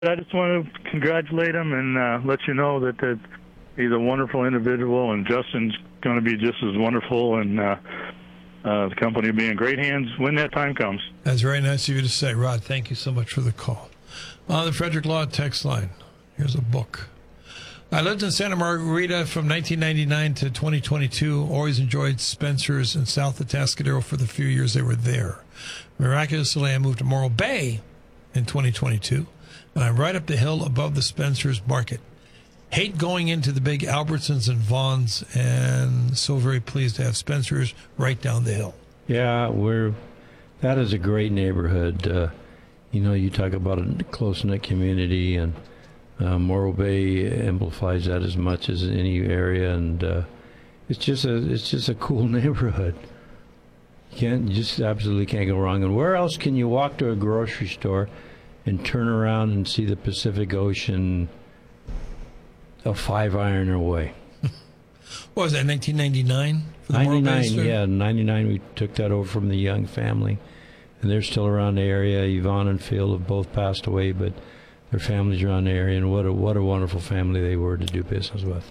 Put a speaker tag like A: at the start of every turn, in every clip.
A: I just want to congratulate him and let you know that he's a wonderful individual, and Justin's going to be just as wonderful, and the company will be in great hands when that time comes.
B: That's very nice of you to say, Rod. Thank you so much for the call. On the Frederick Law text line, here's a book. I lived in Santa Margarita from 1999 to 2022. Always enjoyed Spencer's in South Atascadero for the few years they were there. Miraculously, I moved to Morro Bay in 2022, and I'm right up the hill above the Spencer's Market. Hate going into the big Albertsons and Vons, and so very pleased to have Spencer's right down the hill.
C: Yeah, that is a great neighborhood. You talk about a close-knit community, and Morro Bay amplifies that as much as any area, and it's just a cool neighborhood. You just absolutely can't go wrong. And where else can you walk to a grocery store and turn around and see the Pacific Ocean a 5-iron away?
B: What was that, 1999?
C: 99, yeah, 99. We took that over from the Young family, and they're still around the area. Yvonne and Phil have both passed away, but their families around the area, and what a wonderful family they were to do business with.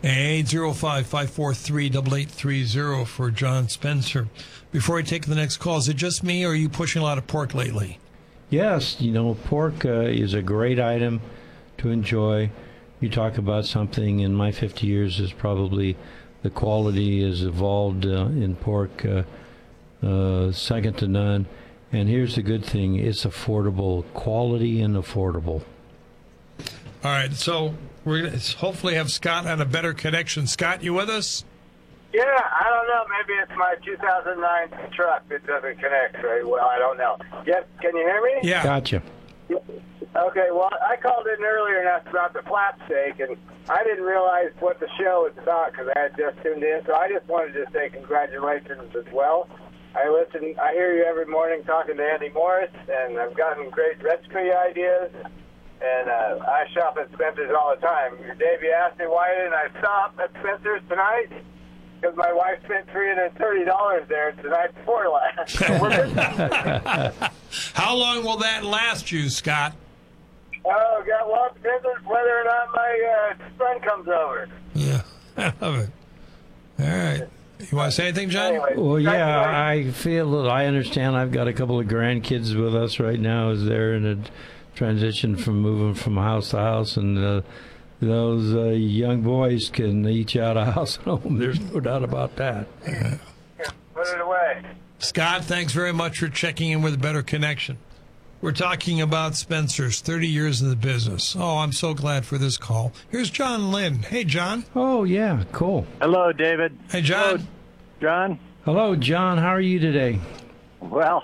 B: 805-543-8830 for John Spencer. Before I take the next call, is it just me, or are you pushing a lot of pork lately?
C: Yes, pork is a great item to enjoy. You talk about something, in my 50 years, is probably the quality has evolved in pork, second to none. And here's the good thing, it's affordable, quality and affordable.
B: All right, so we're going to hopefully have Scott on a better connection. Scott, you with us?
D: Yeah, I don't know. Maybe it's my 2009 truck that doesn't connect very well. I don't know. Yes, can you hear me?
B: Yeah.
C: Gotcha.
D: Okay, well, I called in earlier and asked about the flat steak, and I didn't realize what the show was about because I had just tuned in, so I just wanted to say congratulations as well. I hear you every morning talking to Andy Morris, and I've gotten great recipe ideas. And I shop at Spencer's all the time. Dave, you asked me why didn't I stop at Spencer's tonight? Because my wife spent $330 there the night before last.
B: How long will that last you, Scott?
D: Oh, well, it depends on whether or not my son comes over.
B: Yeah, I love it. All right. You want to say anything, John?
D: Anyway,
C: Well, yeah, I understand. I've got a couple of grandkids with us right now as they're in a transition from moving from house to house, and those young boys can each out a house and home. There's no doubt about that.
D: Put it away.
B: Scott, thanks very much for checking in with a better connection. We're talking about Spencer's, 30 years in the business. Oh, I'm so glad for this call. Here's John Lynn. Hey, John.
C: Oh, yeah, cool.
E: Hello, David.
B: Hey, John.
E: Hello, John.
C: Hello, John. How are you today?
E: Well,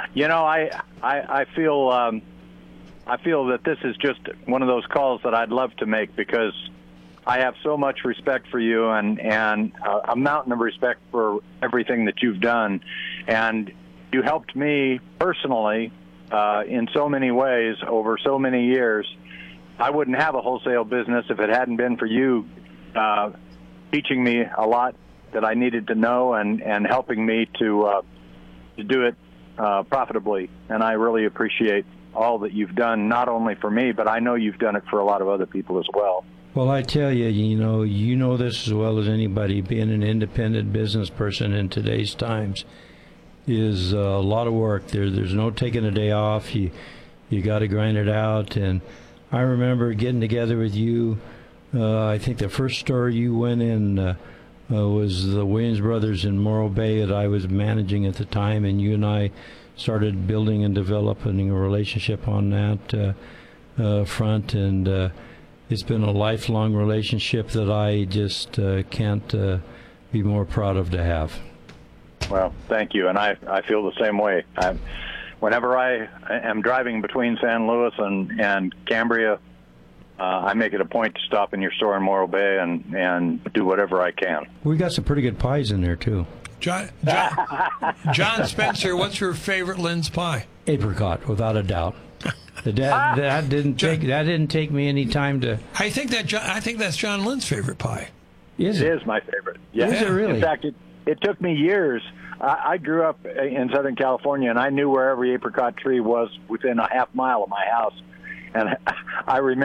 E: I feel that this is just one of those calls that I'd love to make because I have so much respect for you and a mountain of respect for everything that you've done. And you helped me personally in so many ways over so many years. I wouldn't have a wholesale business if it hadn't been for you teaching me a lot that I needed to know and helping me to do it profitably. And I really appreciate all that you've done, not only for me, but I know you've done it for a lot of other people as well.
C: Well, I tell you, you know this as well as anybody, being an independent business person in today's times is a lot of work. There's no taking a day off. You got to grind it out. And I remember getting together with you. I think the first store you went in was the Williams Brothers in Morro Bay that I was managing at the time, and you and I started building and developing a relationship on that front, and it's been a lifelong relationship that I just can't be more proud of to have.
E: Well, thank you, and I feel the same way. Whenever I am driving between San Luis and Cambria, I make it a point to stop in your store in Morro Bay and do whatever I can.
C: We got some pretty good pies in there, too.
B: John Spencer, what's your favorite Lynn's pie?
C: Apricot, without a doubt. That didn't take me any time to.
B: I think that's John Lynn's favorite pie.
C: Is it?
E: It is my favorite. Yeah.
C: Is it really?
E: In fact, it took me years. I grew up in Southern California, and I knew where every apricot tree was within a half mile of my house. And I remember